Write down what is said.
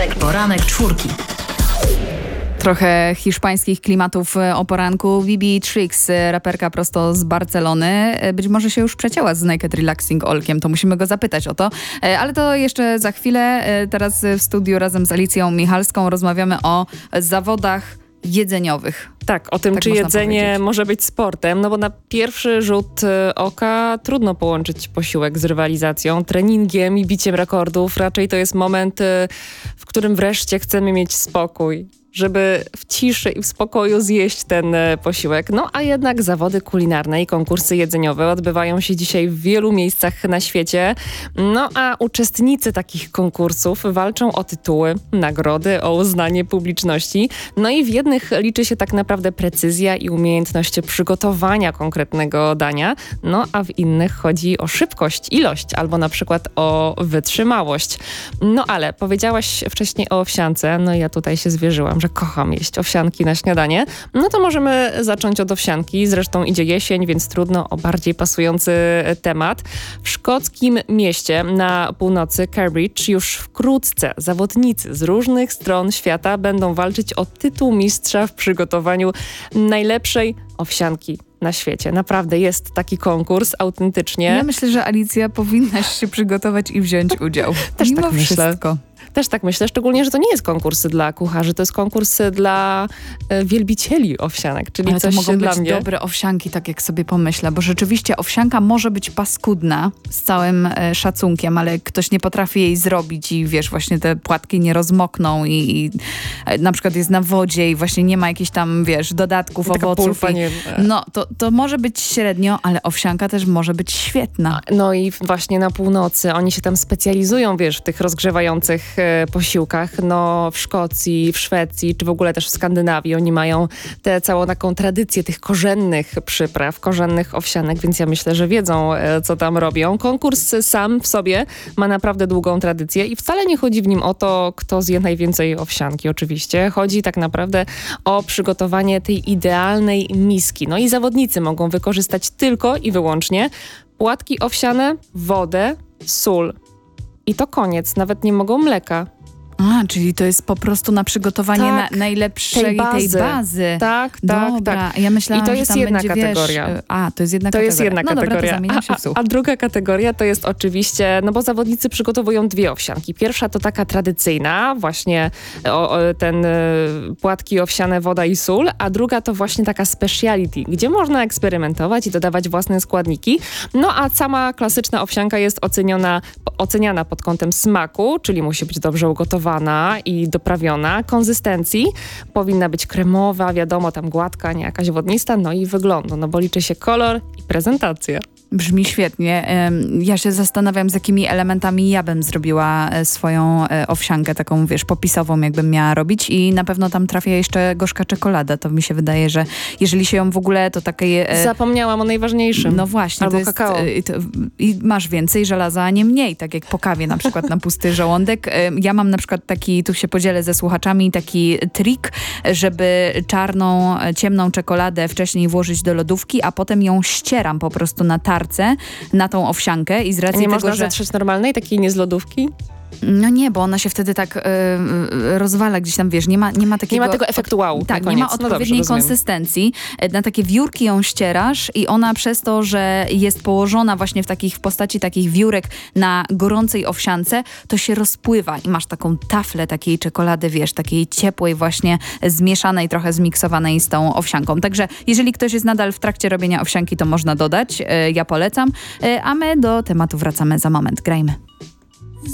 Poranek czwórki. Trochę hiszpańskich klimatów o poranku. Bibi Trix, raperka prosto z Barcelony. Być może się już przecięła z Naked Relaxing Olkiem, to musimy go zapytać o to. Ale to jeszcze za chwilę. Teraz w studiu razem z Alicją Michalską rozmawiamy o zawodach jedzeniowych. Tak, o tym, tak czy jedzenie powiedzieć. może być sportem, no bo na pierwszy rzut oka trudno połączyć posiłek z rywalizacją, treningiem i biciem rekordów. Raczej to jest moment, w którym wreszcie chcemy mieć spokój, żeby w ciszy i w spokoju zjeść ten posiłek. No a jednak zawody kulinarne i konkursy jedzeniowe odbywają się dzisiaj w wielu miejscach na świecie. No a uczestnicy takich konkursów walczą o tytuły, nagrody, o uznanie publiczności. No i w jednych liczy się tak naprawdę precyzja i umiejętność przygotowania konkretnego dania, no a w innych chodzi o szybkość, ilość albo na przykład o wytrzymałość. No ale powiedziałaś wcześniej o owsiance, no i ja tutaj się zwierzyłam, że kocham jeść owsianki na śniadanie, no to możemy zacząć od owsianki. Zresztą idzie jesień, więc trudno o bardziej pasujący temat. W szkockim mieście na północy Cambridge już wkrótce zawodnicy z różnych stron świata będą walczyć o tytuł mistrza w przygotowaniu najlepszej owsianki na świecie. Naprawdę jest taki konkurs, autentycznie. Ja myślę, że Alicja powinnaś się przygotować i wziąć udział. Też Mimo tak myślę. wszystko. Też tak myślę, szczególnie, że to nie jest konkurs dla kucharzy, to jest konkurs dla wielbicieli owsianek, czyli Ale coś to mogą dla być mnie. dobre owsianki, tak jak sobie pomyślę, bo rzeczywiście owsianka może być paskudna, z całym szacunkiem, ale ktoś nie potrafi jej zrobić i wiesz, właśnie te płatki nie rozmokną i na przykład jest na wodzie i właśnie nie ma jakichś tam, wiesz, dodatków, Taka owoców. pulpa nie... No, to może być średnio, ale owsianka też może być świetna. No i właśnie na północy oni się tam specjalizują, wiesz, w tych rozgrzewających posiłkach. No w Szkocji, w Szwecji, czy w ogóle też w Skandynawii oni mają tę całą taką tradycję tych korzennych przypraw, korzennych owsianek, więc ja myślę, że wiedzą, co tam robią. Konkurs sam w sobie ma naprawdę długą tradycję i wcale nie chodzi w nim o to, kto zje najwięcej owsianki oczywiście. Chodzi tak naprawdę o przygotowanie tej idealnej miski. No i zawodnicy mogą wykorzystać tylko i wyłącznie płatki owsiane, wodę, sól. I to koniec, nawet nie mogą mleka. Czyli to jest po prostu na przygotowanie Tak, najlepszej tej bazy. Tak, Dobra. tak. Ja myślałam, I to że jest tam jedna będzie, kategoria. Wiesz, to jest jedna To kategoria. jest jedna Dobra, kategoria. to zamieniam się w słuch. A druga kategoria to jest oczywiście, no bo zawodnicy przygotowują dwie owsianki. Pierwsza to taka tradycyjna, właśnie płatki owsiane, woda i sól, a druga to właśnie taka speciality, gdzie można eksperymentować i dodawać własne składniki. No a sama klasyczna owsianka jest oceniana pod kątem smaku, czyli musi być dobrze ugotowana i doprawiona. Konsystencji powinna być kremowa, wiadomo, tam gładka, nie jakaś wodnista, no i wyglądu, no bo liczy się kolor i prezentacja. Brzmi świetnie. Ja się zastanawiam, z jakimi elementami ja bym zrobiła swoją owsiankę, taką, wiesz, popisową, jakbym miała robić i na pewno tam trafia jeszcze gorzka czekolada. To mi się wydaje, że jeżeli się ją w ogóle, to takie... Zapomniałam o najważniejszym. No właśnie. Albo to jest, kakao. I masz więcej żelaza, a nie mniej, tak jak po kawie na przykład na pusty żołądek. Ja mam na przykład taki, tu się podzielę ze słuchaczami, taki trik, żeby czarną, ciemną czekoladę wcześniej włożyć do lodówki, a potem ją ścieram po prostu na tarce, na tą owsiankę i z racji nie tego, można że... zetrzeć normalnej, takiej nie z lodówki? No nie, bo ona się wtedy tak rozwala gdzieś tam, wiesz, nie ma takiego... Nie ma tego efektu wow. Tak, na nie ma koniec. odpowiedniej No dobrze, konsystencji. Na takie wiórki ją ścierasz i ona przez to, że jest położona właśnie w postaci takich wiórek na gorącej owsiance, to się rozpływa i masz taką taflę takiej czekolady, wiesz, takiej ciepłej właśnie, zmieszanej, trochę zmiksowanej z tą owsianką. Także jeżeli ktoś jest nadal w trakcie robienia owsianki, to można dodać. Ja polecam. A my do tematu wracamy za moment. Grajmy.